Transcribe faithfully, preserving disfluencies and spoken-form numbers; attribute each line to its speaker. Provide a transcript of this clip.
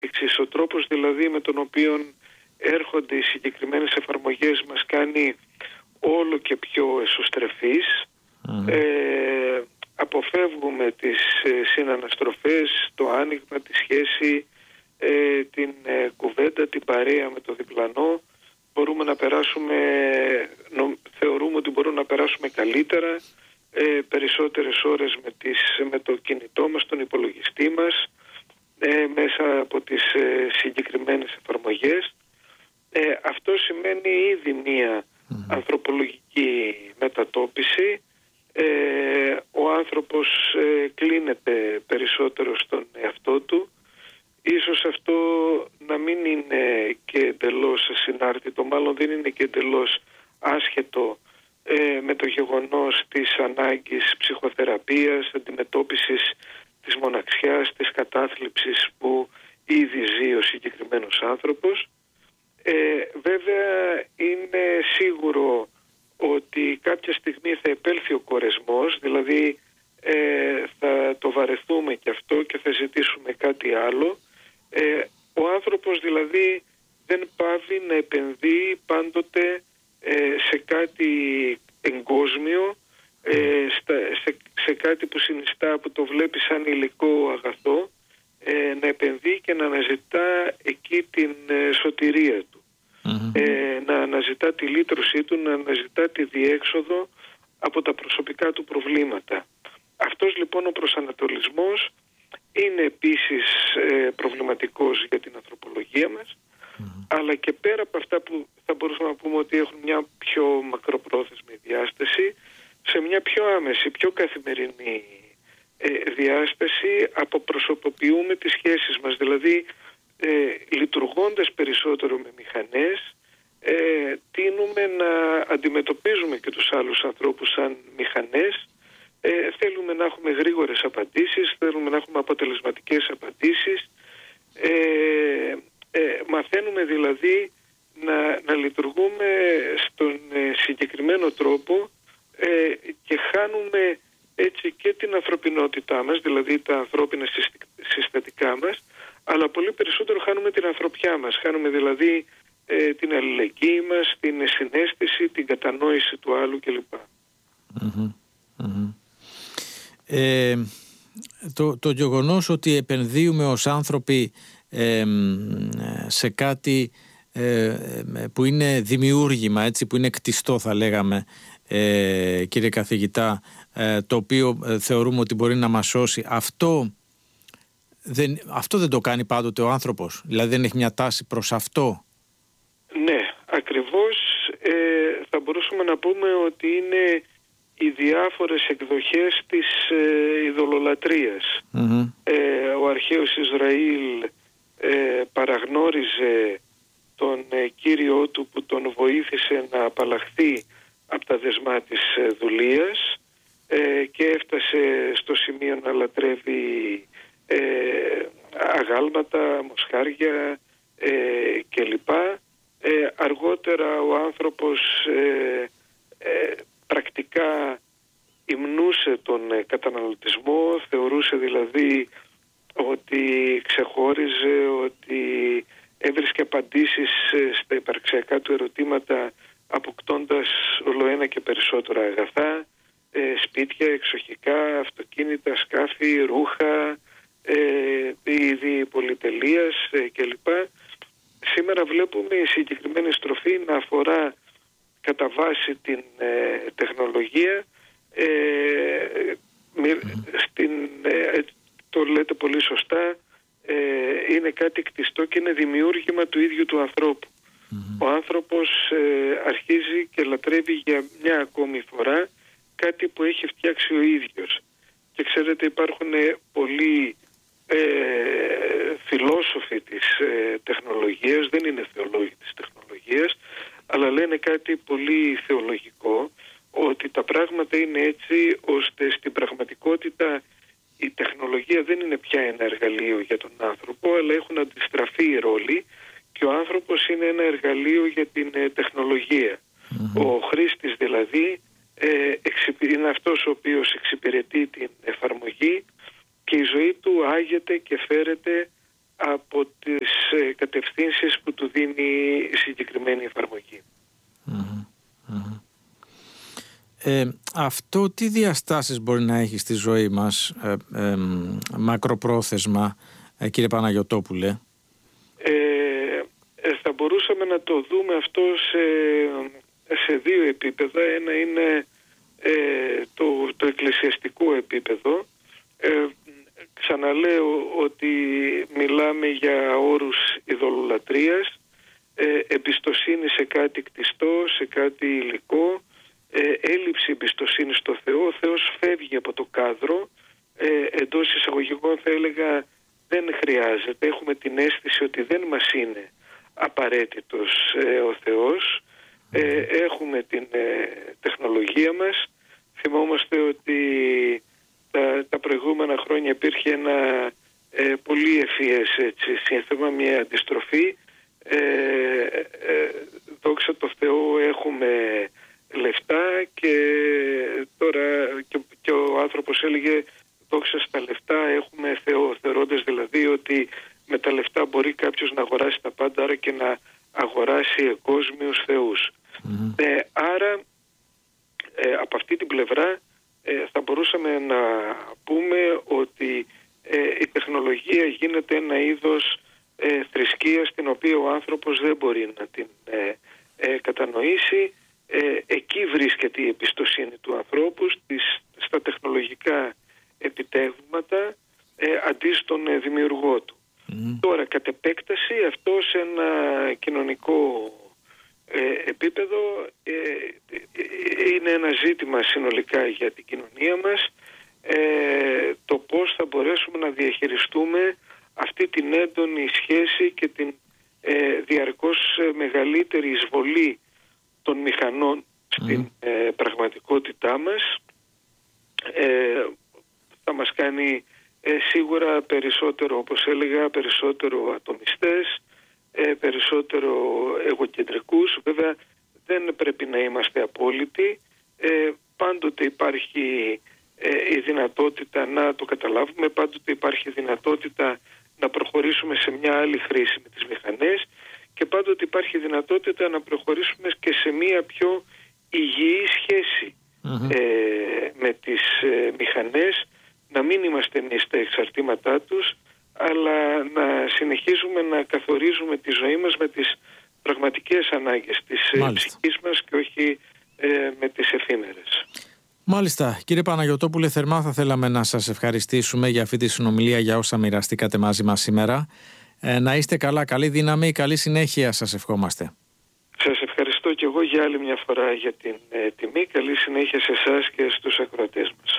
Speaker 1: ανάπτυξης, ο τρόπος δηλαδή με τον οποίο έρχονται οι συγκεκριμένες εφαρμογές μας κάνει όλο και πιο εσωστρεφείς. Mm. Ε, αποφεύγουμε τις ε, συναναστροφές, το άνοιγμα, τη σχέση, ε, την ε, κουβέντα, την παρέα με το διπλανό. Μπορούμε να περάσουμε, νο, θεωρούμε ότι μπορούμε να περάσουμε καλύτερα ε, περισσότερες ώρες με, τις, με το κινητό μας, τον υπολογιστή μας, ε, μέσα από τις ε, συγκεκριμένες εφαρμογές. Ε, αυτό σημαίνει ήδη μία mm. ανθρωπολογική μετατόπιση. Ε, ο άνθρωπος ε, κλείνεται περισσότερο στον εαυτό του. Ίσως αυτό να μην είναι και εντελώς συνάρτητο, μάλλον δεν είναι και εντελώς άσχετο ε, με το γεγονός της ανάγκης ψυχοθεραπείας, αντιμετώπισης της μοναξιάς, της κατάθλιψης που ήδη ζει ο συγκεκριμένος άνθρωπος. Ε, βέβαια είναι σίγουρο ότι κάποια στιγμή θα επέλθει ο κορεσμός, δηλαδή ε, θα το βαρεθούμε και αυτό και θα ζητήσουμε κάτι άλλο. Ε, ο άνθρωπος δηλαδή δεν πάβει να επενδύει πάντοτε ε, σε κάτι εγκόσμιο, ε, στα, σε, σε κάτι που συνιστά, που το βλέπει σαν υλικό αγαθό, ε, να επενδύει και να αναζητά εκεί την ε, σωτηρία του. Mm-hmm. Ε, να αναζητά τη λύτρωσή του, να αναζητά τη διέξοδο από τα προσωπικά του προβλήματα. Αυτός λοιπόν ο προσανατολισμός είναι επίσης ε, προβληματικός για την ανθρωπολογία μας, mm-hmm. αλλά και πέρα από αυτά που θα μπορούσαμε να πούμε ότι έχουν μια πιο μακροπρόθεσμη διάσταση, σε μια πιο άμεση, πιο καθημερινή ε, διάσταση αποπροσωποποιούμε τις σχέσεις μας, δηλαδή Ε, λειτουργώντας περισσότερο με μηχανές, ε, τείνουμε να αντιμετωπίζουμε και τους άλλους ανθρώπους σαν μηχανές. Ε, θέλουμε να έχουμε γρήγορες απαντήσεις, θέλουμε να έχουμε αποτελεσματικές απαντήσεις. Ε, ε, μαθαίνουμε δηλαδή να, να λειτουργούμε στον ε, συγκεκριμένο τρόπο ε, και χάνουμε έτσι και την ανθρωπινότητά μας, δηλαδή τα ανθρώπινα συστατικά μας, αλλά πολύ περισσότερο χάνουμε την ανθρωπιά μας. Χάνουμε δηλαδή ε, την αλληλεγγύη μας, την συναίσθηση, την κατανόηση του άλλου κλπ.
Speaker 2: Mm-hmm. Mm-hmm. Ε, το, το γεγονός ότι επενδύουμε ως άνθρωποι ε, σε κάτι ε, που είναι δημιούργημα, έτσι, που είναι κτιστό θα λέγαμε, ε, κύριε καθηγητά, ε, το οποίο ε, θεωρούμε ότι μπορεί να μας σώσει, αυτό Δεν, αυτό δεν το κάνει πάντοτε ο άνθρωπος, δηλαδή δεν έχει μια τάση προς αυτό.
Speaker 1: Ναι, ακριβώς. ε, θα μπορούσαμε να πούμε ότι είναι οι διάφορες εκδοχές της ε, ειδωλολατρίας. Mm-hmm. Ε, ο αρχαίος Ισραήλ ε, παραγνώριζε τον ε, Κύριό του που τον βοήθησε να απαλλαχθεί από τα δεσμά της ε, δουλείας ε, και έφτασε στο σημείο να λατρεύει Ε, αγάλματα, μοσχάρια ε, κλπ. Ε, αργότερα ο άνθρωπος ε, ε, πρακτικά υμνούσε τον ε, καταναλωτισμό, θεωρούσε δηλαδή ότι ξεχώριζε, ότι έβρισκε απαντήσεις ε, στα υπαρξιακά του ερωτήματα, αποκτώντας ολοένα και περισσότερα αγαθά, ε, σπίτια, εξοχικά, αυτοκίνητα, σκάφη, ρούχα, Ε, είδη πολυτελείας ε, κλπ. Σήμερα βλέπουμε η συγκεκριμένη στροφή να αφορά κατά βάση την ε, τεχνολογία. ε, μη, στην, ε, το λέτε πολύ σωστά, ε, είναι κάτι κτιστό και είναι δημιούργημα του ίδιου του ανθρώπου. Mm-hmm. Ο άνθρωπος ε, αρχίζει και λατρεύει για μια ακόμη φορά κάτι που έχει φτιάξει ο ίδιος. Και ξέρετε, υπάρχουν πολλοί Ε, φιλόσοφοι της ε, τεχνολογίας, δεν είναι θεολόγοι της τεχνολογίας, αλλά λένε κάτι πολύ θεολογικό, ότι τα πράγματα είναι έτσι ώστε στην πραγματικότητα η τεχνολογία δεν είναι πια ένα εργαλείο για τον άνθρωπο, αλλά έχουν αντιστραφεί οι ρόλοι και ο άνθρωπος είναι ένα εργαλείο για την ε, τεχνολογία. Mm-hmm. Ο χρήστης δηλαδή ε, είναι αυτός ο οποίος εξυπηρετεί την εφαρμογή και η ζωή του άγεται και φέρεται από τις ε, κατευθύνσεις που του δίνει η συγκεκριμένη εφαρμογή.
Speaker 2: Mm-hmm. Mm-hmm. Ε, αυτό τι διαστάσεις μπορεί να έχει στη ζωή μας ε, ε, μακροπρόθεσμα, ε, κύριε Παναγιωτόπουλε?
Speaker 1: Ε, ε, θα μπορούσαμε να το δούμε αυτό σε, σε δύο επίπεδα. Ένα είναι ε, το, το εκκλησιαστικό επίπεδο. Ε, ξαναλέω ότι μιλάμε για όρους ειδωλολατρίας, ε, εμπιστοσύνη σε κάτι κτιστό, σε κάτι υλικό, ε, έλλειψη εμπιστοσύνη στο Θεό. Ο Θεός φεύγει από το κάδρο, ε, εντός εισαγωγικών θα έλεγα δεν χρειάζεται. Έχουμε την αίσθηση ότι δεν μας είναι απαραίτητος ε, ο Θεός. Ε, έχουμε την ε, τεχνολογία μας. Θυμόμαστε ότι τα, τα προηγούμενα χρόνια υπήρχε ένα ε, πολύ ευφυές έτσι, σύνθεμα, μια αντιστροφή. Ε, ε, δόξα τω Θεώ έχουμε λεφτά και τώρα και, και ο άνθρωπος έλεγε δόξα στα λεφτά έχουμε Θεό, θεωρώντας δηλαδή ότι με τα λεφτά μπορεί κάποιος να αγοράσει τα πάντα, άρα και να αγοράσει εκόσμιους θεούς. Mm-hmm. Ε, άρα ε, από αυτή την πλευρά ε, θα μπορούσαμε να πούμε ότι ε, η τεχνολογία γίνεται ένα είδος ε, θρησκείας την οποία ο άνθρωπος δεν μπορεί να την ε, ε, κατανοήσει. Ε, εκεί βρίσκεται η εμπιστοσύνη του ανθρώπου στις, στα τεχνολογικά επιτεύγματα ε, αντί στον ε, δημιουργό του. Mm. Τώρα κατ' επέκταση αυτό σε ένα κοινωνικό ε, επίπεδο ε, είναι ένα ζήτημα συνολικά για την κοινωνία μας, ε, το πώς θα μπορέσουμε να διαχειριστούμε αυτή την έντονη σχέση και την ε, διαρκώς μεγαλύτερη εισβολή των μηχανών στην mm. ε, πραγματικότητά μας. Ε, θα μας κάνει ε, σίγουρα περισσότερο, όπως έλεγα, περισσότερο ατομιστές, ε, περισσότερο εγωκεντρικούς. Βέβαια δεν πρέπει να είμαστε απόλυτοι. Ε, πάντοτε υπάρχει ε, η δυνατότητα να το καταλάβουμε, πάντοτε υπάρχει η δυνατότητα να προχωρήσουμε σε μια άλλη χρήση με τις μηχανές και πάντοτε υπάρχει δυνατότητα να προχωρήσουμε και σε μια πιο υγιή σχέση mm-hmm. ε, με τις ε, μηχανές, να μην είμαστε εμείς τα εξαρτήματά τους, αλλά να συνεχίζουμε να καθορίζουμε τη ζωή μας με τις πραγματικές ανάγκες της ε, ψυχής μας και όχι ε, με τις εφήμερες.
Speaker 2: Μάλιστα. Κύριε Παναγιωτόπουλε, θερμά θα θέλαμε να σας ευχαριστήσουμε για αυτή τη συνομιλία, για όσα μοιραστήκατε μαζί μας σήμερα. Ε, να είστε καλά, καλή δύναμη, καλή συνέχεια σας ευχόμαστε.
Speaker 1: Σας ευχαριστώ και εγώ για άλλη μια φορά για την ε, τιμή. Καλή συνέχεια σε εσάς και στους ακροατές μας.